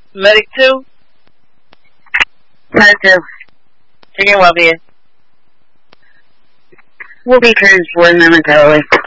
Medic 2? Medic 2. Chicken Wellbeing. We'll be transporting momentarily.